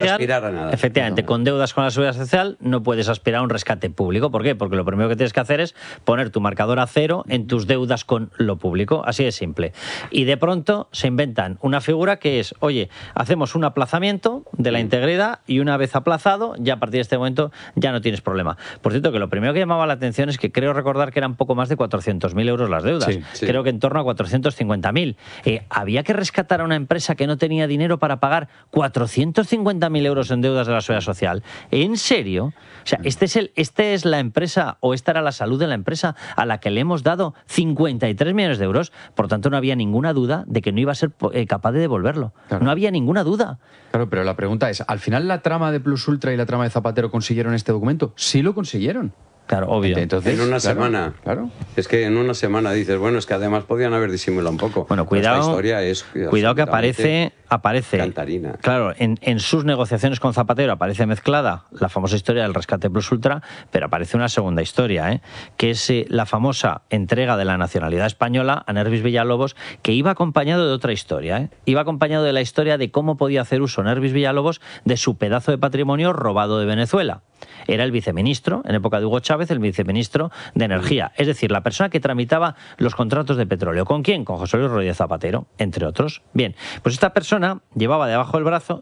social, aspirar a nada. efectivamente, con deudas con la seguridad social no puedes aspirar a un rescate público. ¿Por qué? Porque lo primero que tienes que hacer es poner tu marcador a cero en tus deudas con lo público, así de simple. Y de pronto se inventan una figura que es, oye, hacemos un aplazamiento de la integridad y una vez aplazado, ya a partir de este momento ya no tienes problema. Por cierto, que lo primero que llamaba la atención es que creo recordar que eran poco más de 400.000 euros las deudas. Sí. Creo que en torno a 450.000. Había que rescatar a una empresa que no tenía dinero para pagar 450.000 euros en deudas de la seguridad social. ¿En serio? O sea, este es la empresa, o esta era la salud de la empresa a la que le hemos dado 53 millones de euros. Por tanto, no había ninguna duda de que no iba a ser capaz de devolverlo. Claro. No había ninguna duda. Claro, pero la pregunta es, ¿al final la trama de Plus Ultra y la trama de Zapatero consiguieron este documento? Sí lo consiguieron. Claro, obvio. Entonces, En una claro, semana. Claro. Es que en una semana dices, bueno, es que además podían haber disimulado un poco. Bueno, cuidado. Esta historia es Cuidado que aparece. cantarina. Claro, en sus negociaciones con Zapatero aparece mezclada la famosa historia del rescate Plus Ultra, pero aparece una segunda historia, que es la famosa entrega de la nacionalidad española a Nervis Villalobos, que iba acompañado de otra historia, Iba acompañado de la historia de cómo podía hacer uso Nervis Villalobos de su pedazo de patrimonio robado de Venezuela. Era el viceministro, en época de Hugo Chávez, el viceministro de Energía. Es decir, la persona que tramitaba los contratos de petróleo. ¿Con quién? Con José Luis Rodríguez Zapatero, entre otros. Bien, pues esta persona lleva debajo del brazo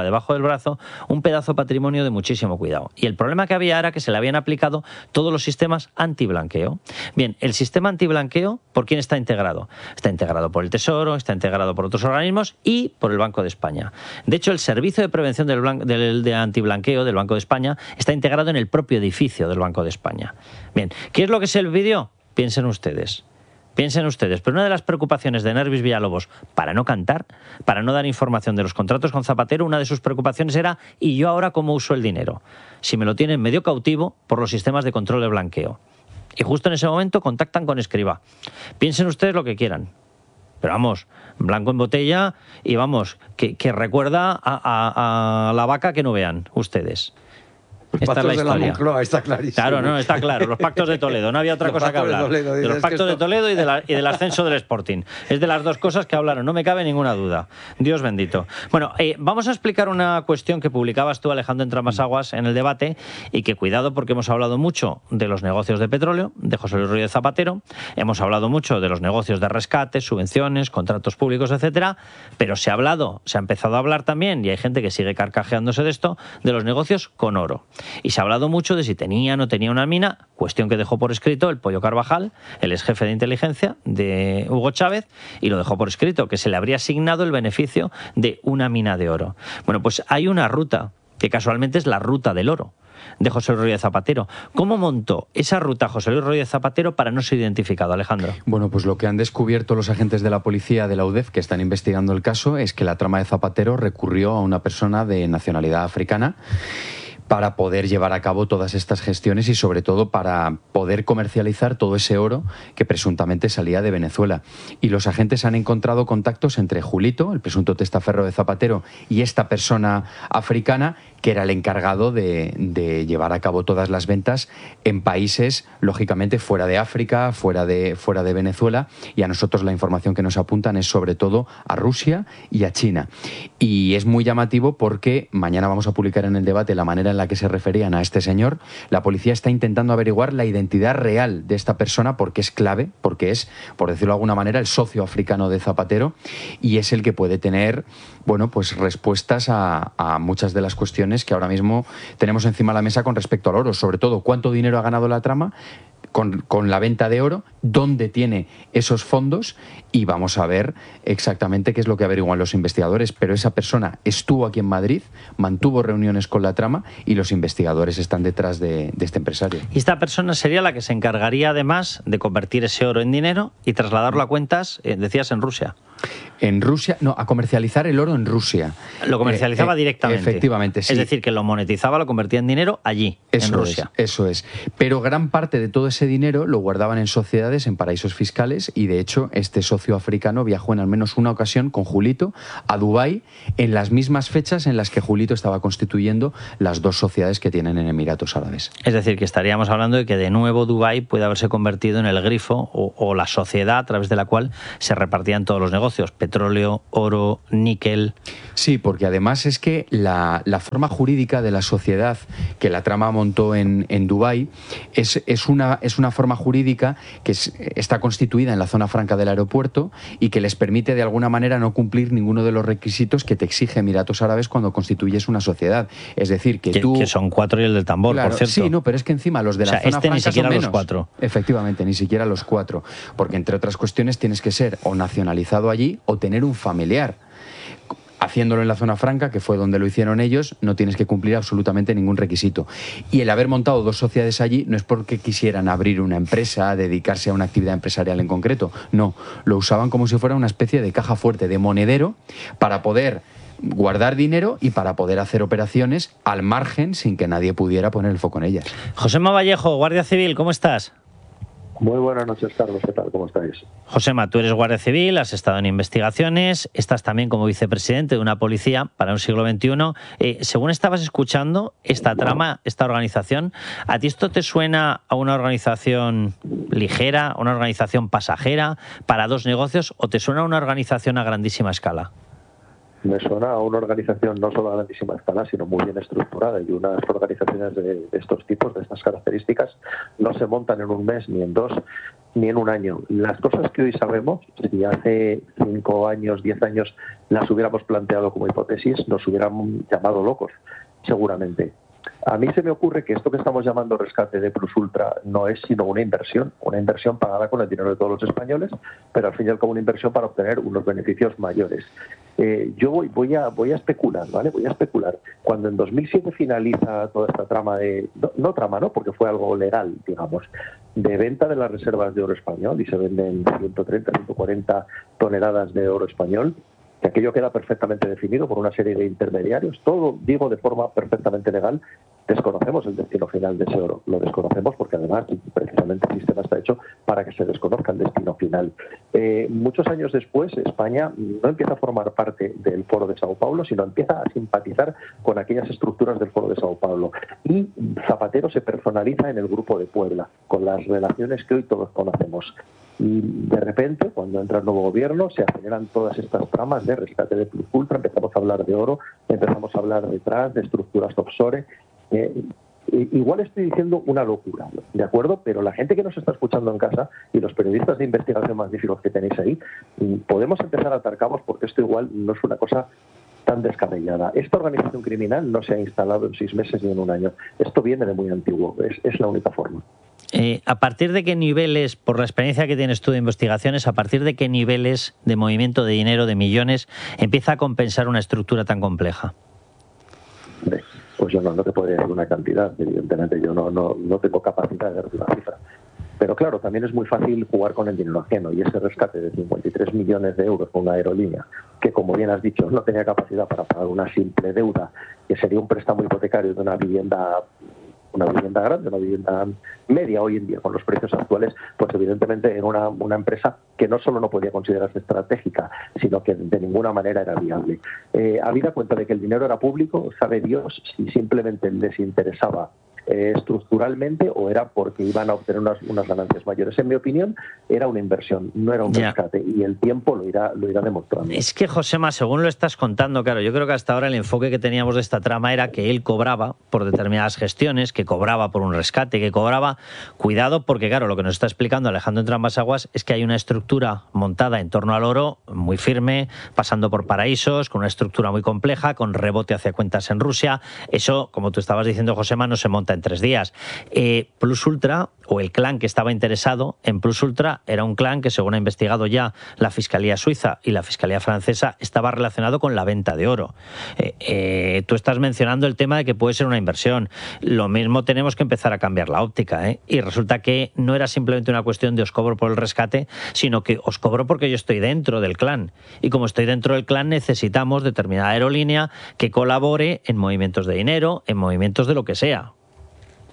un pedazo de patrimonio de muchísimo cuidado. Y el problema que había era que se le habían aplicado todos los sistemas antiblanqueo. Bien, el sistema antiblanqueo, ¿por quién está integrado? Está integrado por el Tesoro, está integrado por otros organismos y por el Banco de España. De hecho, el Servicio de Prevención de Antiblanqueo del Banco de España está integrado en el propio edificio del Banco de España. Bien, ¿qué es lo que se le pidió? Piensen ustedes. Pero una de las preocupaciones de Nervis Villalobos, para no cantar, para no dar información de los contratos con Zapatero, una de sus preocupaciones era, ¿y yo ahora cómo uso el dinero? Si me lo tienen medio cautivo por los sistemas de control de blanqueo. Y justo en ese momento contactan con Escrivá. Piensen ustedes lo que quieran. Pero vamos, blanco en botella y vamos, que recuerda a la vaca que no vean ustedes. Esta es la historia. De la Moncloa, está clarísimo. Claro, no, está claro. Los pactos de Toledo. No había otra cosa que hablar. De los pactos de Toledo y del ascenso del Sporting. Es de las dos cosas que hablaron. No me cabe ninguna duda. Dios bendito. Bueno, vamos a explicar una cuestión que publicabas tú, Alejandro Entramasaguas, en el debate, y que cuidado porque hemos hablado mucho de los negocios de petróleo, de José Luis Rodríguez Zapatero, hemos hablado mucho de los negocios de rescate, subvenciones, contratos públicos, etcétera, pero se ha empezado a hablar también, y hay gente que sigue carcajeándose de esto, de los negocios con oro. Y se ha hablado mucho de si tenía o no tenía una mina, cuestión que dejó por escrito el Pollo Carvajal, el ex jefe de inteligencia de Hugo Chávez, y lo dejó por escrito, que se le habría asignado el beneficio de una mina de oro. Bueno, pues hay una ruta, que casualmente es la ruta del oro, de José Luis Rodríguez Zapatero. ¿Cómo montó esa ruta José Luis Rodríguez Zapatero para no ser identificado, Alejandro? Bueno, pues lo que han descubierto los agentes de la policía de la UDEF que están investigando el caso es que la trama de Zapatero recurrió a una persona de nacionalidad africana para poder llevar a cabo todas estas gestiones y sobre todo para poder comercializar todo ese oro que presuntamente salía de Venezuela. Y los agentes han encontrado contactos entre Julito, el presunto testaferro de Zapatero, y esta persona africana que era el encargado de llevar a cabo todas las ventas en países, lógicamente, fuera de África, fuera de Venezuela, y a nosotros la información que nos apuntan es sobre todo a Rusia y a China. Y es muy llamativo porque mañana vamos a publicar en el debate la manera en la que se referían a este señor. La policía está intentando averiguar la identidad real de esta persona porque es clave, porque es, por decirlo de alguna manera, el socio africano de Zapatero y es el que puede tener, bueno, pues respuestas a muchas de las cuestiones que ahora mismo tenemos encima de la mesa con respecto al oro, sobre todo cuánto dinero ha ganado la trama con la venta de oro, dónde tiene esos fondos y vamos a ver exactamente qué es lo que averiguan los investigadores, pero esa persona estuvo aquí en Madrid, mantuvo reuniones con la trama y los investigadores están detrás de este empresario. Y esta persona sería la que se encargaría además de convertir ese oro en dinero y trasladarlo a cuentas, decías, en Rusia. En Rusia, no, a comercializar el oro en Rusia. Lo comercializaba directamente. Efectivamente, sí. Es decir, que lo monetizaba, lo convertía en dinero allí, en Rusia. Eso es. Pero gran parte de todo ese dinero lo guardaban en sociedades, en paraísos fiscales, y de hecho este socio africano viajó en al menos una ocasión con Julito a Dubái en las mismas fechas en las que Julito estaba constituyendo las dos sociedades que tienen en Emiratos Árabes. Es decir, que estaríamos hablando de que de nuevo Dubái puede haberse convertido en el grifo o la sociedad a través de la cual se repartían todos los negocios. negocios, petróleo, oro, níquel. Sí, porque además es que la forma jurídica de la sociedad que la trama montó en Dubái es una forma jurídica que está constituida en la zona franca del aeropuerto y que les permite de alguna manera no cumplir ninguno de los requisitos que te exige Emiratos Árabes cuando constituyes una sociedad. Es decir, que tú... Que son 4 y el del tambor, claro, por cierto. Sí, no, pero es que encima los de la zona franca ni siquiera son menos. los 4. Efectivamente, ni siquiera los 4. Porque entre otras cuestiones tienes que ser o nacionalizado allí o tener un familiar. Haciéndolo en la zona franca, que fue donde lo hicieron ellos, no tienes que cumplir absolutamente ningún requisito. Y el haber montado 2 sociedades allí no es porque quisieran abrir una empresa, dedicarse a una actividad empresarial en concreto. No, lo usaban como si fuera una especie de caja fuerte, de monedero, para poder guardar dinero y para poder hacer operaciones al margen sin que nadie pudiera poner el foco en ellas. Josema Vallejo, Guardia Civil, ¿cómo estás? Muy buenas noches, Carlos. ¿Qué tal? ¿Cómo estáis? Josema, tú eres guardia civil, has estado en investigaciones, estás también como vicepresidente de una policía para un siglo XXI. Según estabas escuchando esta trama, esta organización, ¿a ti esto te suena a una organización ligera, a una organización pasajera para 2 negocios o te suena a una organización a grandísima escala? Me suena a una organización no solo a grandísima escala, sino muy bien estructurada, y unas organizaciones de estos tipos, de estas características, no se montan en un mes, ni en 2, ni en un año. Las cosas que hoy sabemos, si hace 5 años, 10 años las hubiéramos planteado como hipótesis, nos hubieran llamado locos, seguramente. A mí se me ocurre que esto que estamos llamando rescate de Plus Ultra no es sino una inversión pagada con el dinero de todos los españoles, pero al fin y al cabo una inversión para obtener unos beneficios mayores. Yo voy a especular, ¿vale? Voy a especular. Cuando en 2007 finaliza toda esta trama no, porque fue algo legal, digamos, de venta de las reservas de oro español, y se venden 130, 140 toneladas de oro español, que aquello queda perfectamente definido por una serie de intermediarios, todo, digo, de forma perfectamente legal. Desconocemos el destino final de ese oro, lo desconocemos porque además precisamente el sistema está hecho para que se desconozca el destino final. Muchos años después, España no empieza a formar parte del Foro de Sao Paulo, sino empieza a simpatizar con aquellas estructuras del Foro de Sao Paulo, y Zapatero se personaliza en el Grupo de Puebla, con las relaciones que hoy todos conocemos. Y de repente, cuando entra el nuevo gobierno, se aceleran todas estas tramas de rescate de Plus Ultra, empezamos a hablar de oro, empezamos a hablar detrás de estructuras offshore. Igual estoy diciendo una locura, ¿de acuerdo? Pero la gente que nos está escuchando en casa y los periodistas de investigación magníficos que tenéis ahí, podemos empezar a atar cabos, porque esto igual no es una cosa tan descabellada. Esta organización criminal no se ha instalado en 6 meses ni en un año. Esto viene de muy antiguo, es la única forma. ¿A partir de qué niveles, por la experiencia que tienes tú de investigaciones, a partir de qué niveles de movimiento de dinero, de millones, empieza a compensar una estructura tan compleja? Pues yo no te podría decir una cantidad, evidentemente yo no tengo capacidad de dar una cifra. Pero claro, también es muy fácil jugar con el dinero ajeno, y ese rescate de 53 millones de euros con una aerolínea que, como bien has dicho, no tenía capacidad para pagar una simple deuda, que sería un préstamo hipotecario de una vivienda grande, una vivienda media hoy en día con los precios actuales, pues evidentemente era una empresa que no solo no podía considerarse estratégica, sino que de ninguna manera era viable. Habida cuenta de que el dinero era público, sabe Dios si simplemente les interesaba estructuralmente o era porque iban a obtener unas ganancias mayores. En mi opinión, era una inversión, no era un rescate, y el tiempo lo irá demostrando. Es que, Josema, según lo estás contando, claro, yo creo que hasta ahora el enfoque que teníamos de esta trama era que él cobraba por determinadas gestiones, que cobraba por un rescate, que cobraba... Cuidado, porque claro, lo que nos está explicando Alejandro Entrambas-Aguas es que hay una estructura montada en torno al oro muy firme, pasando por paraísos, con una estructura muy compleja, con rebote hacia cuentas en Rusia. Eso, como tú estabas diciendo, Josema, no se monta en 3 días. Plus Ultra, o el clan que estaba interesado en Plus Ultra, era un clan que, según ha investigado ya la Fiscalía Suiza y la Fiscalía Francesa, estaba relacionado con la venta de oro. Tú estás mencionando el tema de que puede ser una inversión. Lo mismo tenemos que empezar a cambiar la óptica, y resulta que no era simplemente una cuestión de os cobro por el rescate, sino que os cobro porque yo estoy dentro del clan, y como estoy dentro del clan necesitamos determinada aerolínea que colabore en movimientos de dinero, en movimientos de lo que sea.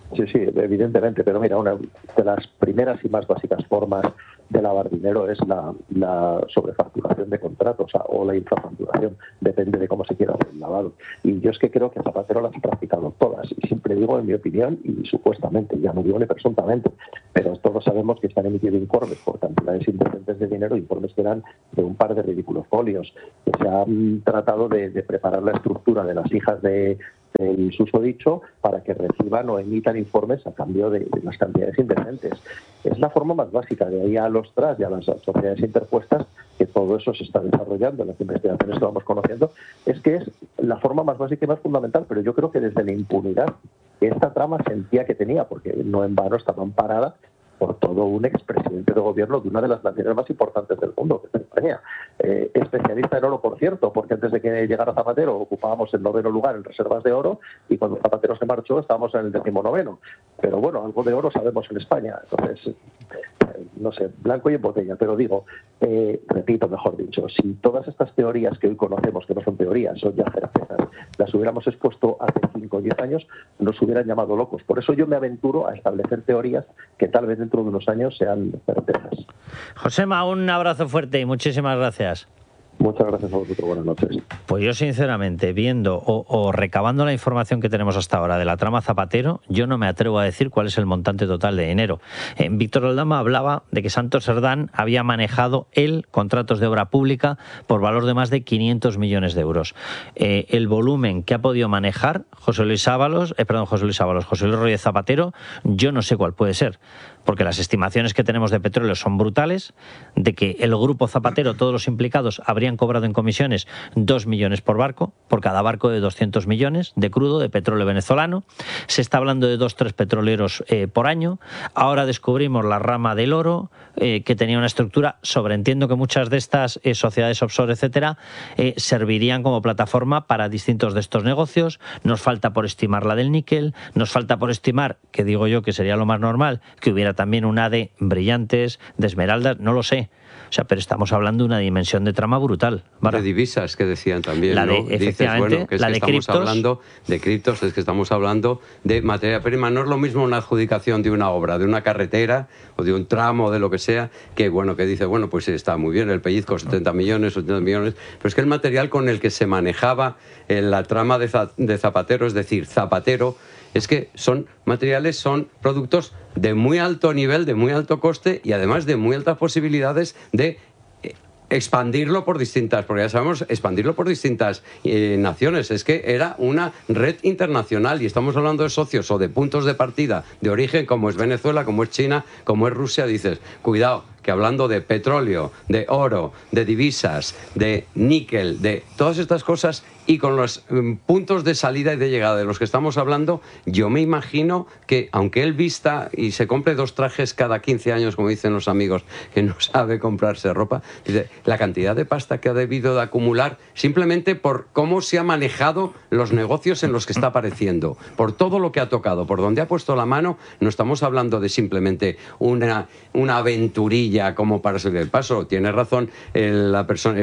Sí, evidentemente, pero mira, una de las primeras y más básicas formas de lavar dinero es la sobrefacturación de contratos o la infrafacturación, depende de cómo se quiera hacer el lavado. Y yo es que creo que Zapatero las ha practicado todas, y siempre digo en mi opinión, y supuestamente, ya no digo ni presuntamente, pero todos sabemos que están emitiendo informes por cantidades indecentes de dinero, informes que dan de un par de ridículos folios, que se han tratado de preparar la estructura de las hijas del susodicho para que reciban o emitan informes a cambio de las cantidades indecentes. Es la forma más básica, de ahí a los TRAS y a las sociedades interpuestas, que todo eso se está desarrollando en las investigaciones que vamos conociendo, es que es la forma más básica y más fundamental, pero yo creo que desde la impunidad que esta trama sentía que tenía, porque no en vano estaba amparada por todo un expresidente de gobierno de una de las naciones más importantes del mundo, que es España. Especialista en oro, por cierto, porque antes de que llegara Zapatero ocupábamos el 9º lugar en reservas de oro, y cuando Zapatero se marchó estábamos en el 19º. Pero bueno, algo de oro sabemos en España. Entonces, no sé, blanco y en botella, pero digo, repito, mejor dicho, si todas estas teorías que hoy conocemos, que no son teorías, son ya certezas, las hubiéramos expuesto hace 5 o 10 años, nos hubieran llamado locos. Por eso yo me aventuro a establecer teorías que tal vez dentro de unos años sean certezas. Josema, un abrazo fuerte y muchísimas gracias. Muchas gracias a vosotros, buenas noches. Pues yo sinceramente, viendo o recabando la información que tenemos hasta ahora de la trama Zapatero, yo no me atrevo a decir cuál es el montante total de dinero. Víctor Aldama hablaba de que Santos Cerdán había manejado contratos de obra pública por valor de más de 500 millones de euros. El volumen que ha podido manejar José Luis Rodríguez Zapatero, yo no sé cuál puede ser, porque las estimaciones que tenemos de petróleo son brutales, de que el grupo Zapatero, todos los implicados, habrían cobrado en comisiones 2 millones por barco, por cada barco de 200 millones de crudo, de petróleo venezolano. Se está hablando de 2-3 petroleros por año. Ahora descubrimos la rama del oro, que tenía una estructura, sobreentiendo que muchas de estas sociedades offshore, etcétera, servirían como plataforma para distintos de estos negocios. Nos falta por estimar la del níquel, nos falta por estimar, que digo yo que sería lo más normal, que hubiera también una de brillantes, de esmeraldas, no lo sé. O sea, pero estamos hablando de una dimensión de trama brutal. De divisas, que decían también, la de, ¿no? Efectivamente, Dices, bueno, que es la que de estamos criptos. hablando de criptos, es que estamos hablando de materia prima. No es lo mismo una adjudicación de una obra, de una carretera o de un tramo, de lo que sea, que bueno, que dice, bueno, pues está muy bien el pellizco, 70 millones, 80 millones, pero es que el material con el que se manejaba la trama de Zapatero, es decir, Zapatero, es que son materiales, son productos de muy alto nivel, de muy alto coste y además de muy altas posibilidades de expandirlo por distintas, porque ya sabemos, expandirlo por distintas naciones. Es que era una red internacional y estamos hablando de socios o de puntos de partida de origen como es Venezuela, como es China, como es Rusia. Dices, cuidado, que hablando de petróleo, de oro, de divisas, de níquel, de todas estas cosas y con los puntos de salida y de llegada de los que estamos hablando, yo me imagino que aunque él vista y se compre 2 trajes cada 15 años, como dicen los amigos, que no sabe comprarse ropa, dice, la cantidad de pasta que ha debido de acumular simplemente por cómo se ha manejado los negocios en los que está apareciendo, por todo lo que ha tocado, por donde ha puesto la mano. No estamos hablando de simplemente una aventurilla como para salir del paso. Tiene razón la persona,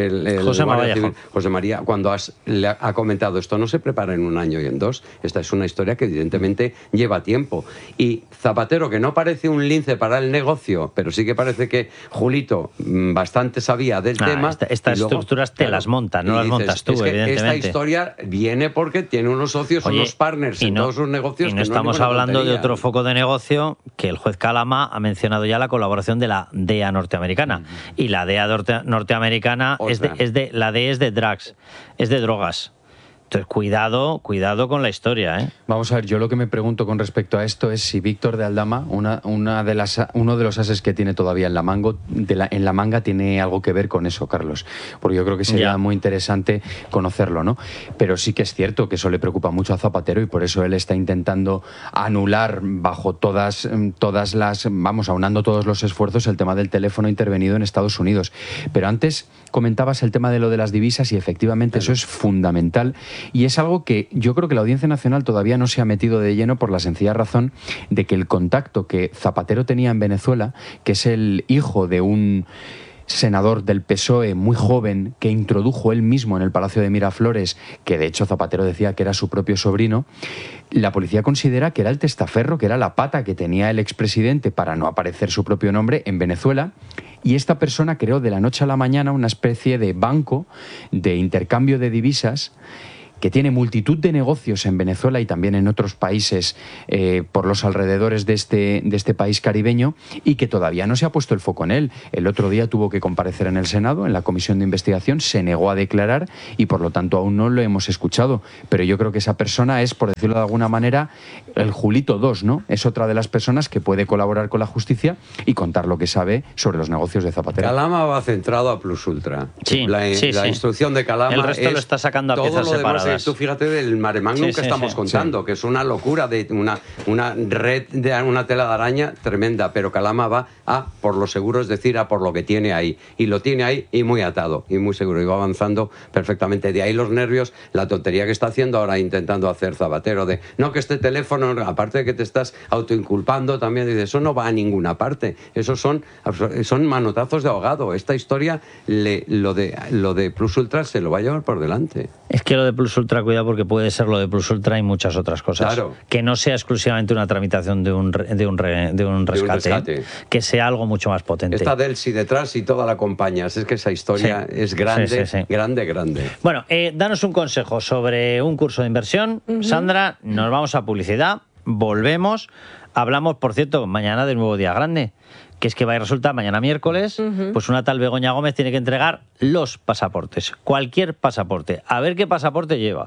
José María, cuando le ha comentado, esto no se prepara en 1 año y en 2. Esta es una historia que evidentemente lleva tiempo. Y Zapatero, que no parece un lince para el negocio, pero sí que parece que Julito bastante sabía del tema. Estas estructuras te las montan, no las montas tú, evidentemente. Esta historia viene porque tiene unos socios, unos partners en todos sus negocios. Y no estamos hablando de otro foco de negocio, que el juez Calama ha mencionado ya la colaboración de la DEA norteamericana. Y la DEA norteamericana la DEA es de drugs, es de drogas. Entonces, cuidado con la historia, ¿eh? Vamos a ver, yo lo que me pregunto con respecto a esto es si Víctor de Aldama, uno de los ases que tiene todavía en la manga tiene algo que ver con eso, Carlos. Porque yo creo que sería muy interesante conocerlo, ¿no? Pero sí que es cierto que eso le preocupa mucho a Zapatero y por eso él está intentando anular bajo todas las, aunando todos los esfuerzos, el tema del teléfono intervenido en Estados Unidos. Pero antes comentabas el tema de lo de las divisas y efectivamente eso es fundamental. Y es algo que yo creo que la Audiencia Nacional todavía no se ha metido de lleno por la sencilla razón de que el contacto que Zapatero tenía en Venezuela, que es el hijo de un senador del PSOE muy joven que introdujo él mismo en el Palacio de Miraflores, que de hecho Zapatero decía que era su propio sobrino, la policía considera que era el testaferro, que era la pata que tenía el expresidente para no aparecer su propio nombre en Venezuela, y esta persona creó de la noche a la mañana una especie de banco de intercambio de divisas que tiene multitud de negocios en Venezuela y también en otros países por los alrededores de este país caribeño, y que todavía no se ha puesto el foco en él. El otro día tuvo que comparecer en el Senado, en la comisión de investigación, se negó a declarar y por lo tanto aún no lo hemos escuchado. Pero yo creo que esa persona es, por decirlo de alguna manera, el Julito 2, ¿no? Es otra de las personas que puede colaborar con la justicia y contar lo que sabe sobre los negocios de Zapatero. Calama va centrado a Plus Ultra. Sí, la instrucción de Calama. El resto lo está sacando a piezas separadas. Tú fíjate del mare magnum que estamos contando, que es una locura, de una red, de una tela de araña tremenda, pero Calama va a por lo seguro, es decir, a por lo que tiene ahí. Y lo tiene ahí y muy atado, y muy seguro, y va avanzando perfectamente. De ahí los nervios, la tontería que está haciendo ahora intentando hacer Zapatero, de no, que este teléfono, aparte de que te estás autoinculpando, también dices, eso no va a ninguna parte, esos son manotazos de ahogado. Esta historia, lo de Plus Ultra se lo va a llevar por delante. Es que lo de Plus Ultra, cuidado, porque puede ser lo de Plus Ultra y muchas otras cosas. Claro. Que no sea exclusivamente una tramitación de un rescate, que sea algo mucho más potente. Está Delsi detrás y toda la compañía. Es que esa historia es grande, grande. Bueno, danos un consejo sobre un curso de inversión. Sandra, nos vamos a publicidad, volvemos, hablamos, por cierto, mañana del nuevo día grande, que es que va a resultar mañana miércoles, pues una tal Begoña Gómez tiene que entregar los pasaportes, cualquier pasaporte, a ver qué pasaporte lleva,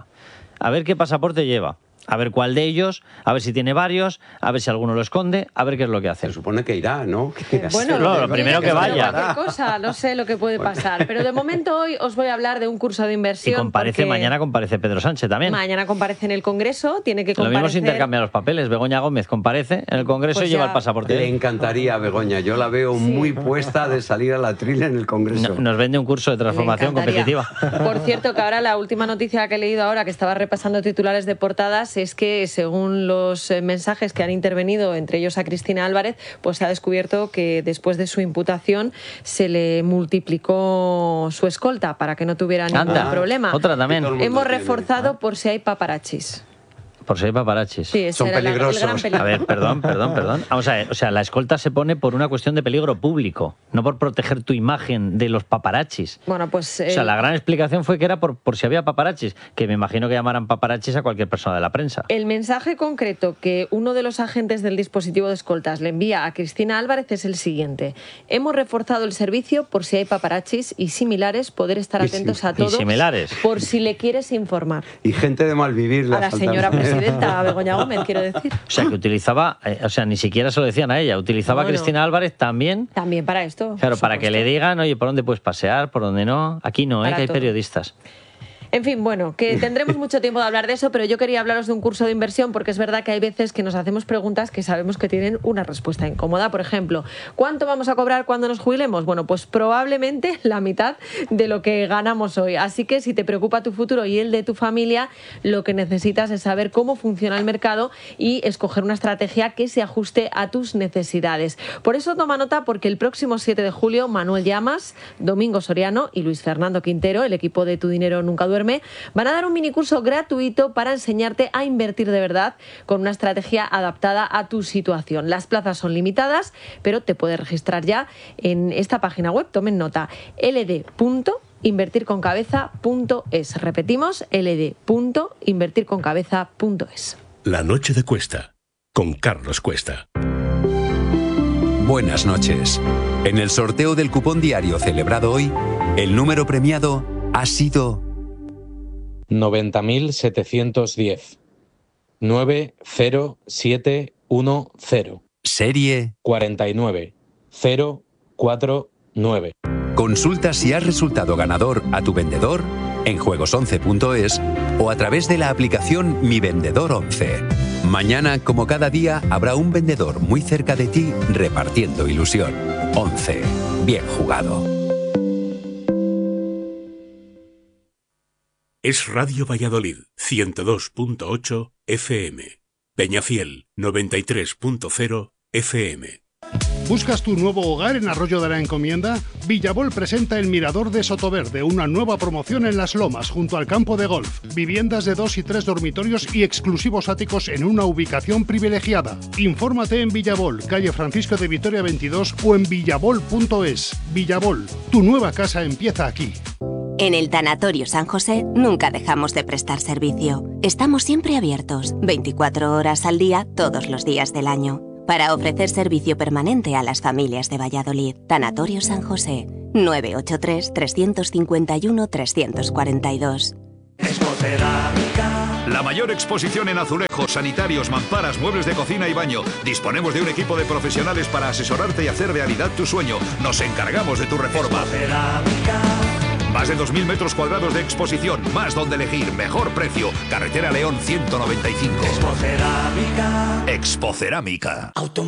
a ver cuál de ellos, a ver si tiene varios, a ver si alguno lo esconde, a ver qué es lo que hace. Se supone que irá, ¿no? Bueno, lo primero que vaya. Cosa, no sé lo que puede pasar, pero de momento hoy os voy a hablar de un curso de inversión. Y mañana comparece Pedro Sánchez también. Mañana comparece en el Congreso, tiene que comparecer. Lo mismo se intercambian los papeles. Begoña Gómez comparece en el Congreso y lleva el pasaporte. Le encantaría a Begoña, yo la veo muy puesta de salir a la tril en el Congreso. Nos vende un curso de transformación competitiva. Por cierto, que ahora la última noticia que he leído ahora, que estaba repasando titulares de portadas, es que según los mensajes que han intervenido, entre ellos a Cristina Álvarez, pues se ha descubierto que después de su imputación se le multiplicó su escolta para que no tuviera ningún problema. Otra también. Hemos reforzado por si hay paparachis. Por si hay paparachis. Sí, son peligrosos. El gran peligro. A ver, perdón. Vamos a ver, o sea, la escolta se pone por una cuestión de peligro público, no por proteger tu imagen de los paparachis. Bueno, pues... O sea, la gran explicación fue que era por si había paparachis, que me imagino que llamarán paparachis a cualquier persona de la prensa. El mensaje concreto que uno de los agentes del dispositivo de escoltas le envía a Cristina Álvarez es el siguiente: hemos reforzado el servicio por si hay paparachis y similares, poder estar atentos a todo. Y similares. Por si le quieres informar. Y gente de malvivir. A la señora presidenta, a Begoña Gómez, quiero decir. O sea, que utilizaba, ni siquiera se lo decían a ella, utilizaba a Cristina Álvarez también. También para esto. Claro, para que le digan, oye, ¿por dónde puedes pasear? ¿Por dónde no? Aquí no, que hay periodistas. En fin, bueno, que tendremos mucho tiempo de hablar de eso, pero yo quería hablaros de un curso de inversión porque es verdad que hay veces que nos hacemos preguntas que sabemos que tienen una respuesta incómoda. Por ejemplo, ¿cuánto vamos a cobrar cuando nos jubilemos? Bueno, pues probablemente la mitad de lo que ganamos hoy. Así que si te preocupa tu futuro y el de tu familia, lo que necesitas es saber cómo funciona el mercado y escoger una estrategia que se ajuste a tus necesidades. Por eso toma nota, porque el próximo 7 de julio Manuel Llamas, Domingo Soriano y Luis Fernando Quintero, el equipo de Tu Dinero Nunca Duerme, van a dar un minicurso gratuito para enseñarte a invertir de verdad con una estrategia adaptada a tu situación. Las plazas son limitadas, pero te puedes registrar ya en esta página web. Tomen nota: ld.invertirconcabeza.es. Repetimos, ld.invertirconcabeza.es. La noche de Cuesta, con Carlos Cuesta. Buenas noches. En el sorteo del cupón diario celebrado hoy, el número premiado ha sido 90.710 90710. Serie 49049. Consulta si has resultado ganador a tu vendedor en juegos11.es o a través de la aplicación Mi Vendedor 11. Mañana, como cada día, habrá un vendedor muy cerca de ti repartiendo ilusión. 11. Bien jugado. Es Radio Valladolid, 102.8 FM. Peñafiel, 93.0 FM. ¿Buscas tu nuevo hogar en Arroyo de la Encomienda? Villabol presenta el Mirador de Sotoverde, una nueva promoción en Las Lomas, junto al campo de golf. Viviendas de 2 y 3 dormitorios y exclusivos áticos en una ubicación privilegiada. Infórmate en Villabol, calle Francisco de Vitoria 22 o en villabol.es. Villabol, tu nueva casa empieza aquí. En el Tanatorio San José nunca dejamos de prestar servicio. Estamos siempre abiertos, 24 horas al día, todos los días del año, para ofrecer servicio permanente a las familias de Valladolid. Tanatorio San José, 983-351-342. Expocerámica. La mayor exposición en azulejos, sanitarios, mamparas, muebles de cocina y baño. Disponemos de un equipo de profesionales para asesorarte y hacer realidad tu sueño. Nos encargamos de tu reforma. Expocerámica. Más de 2.000 metros cuadrados de exposición, más donde elegir, mejor precio. Carretera León 195. Expocerámica. Expocerámica.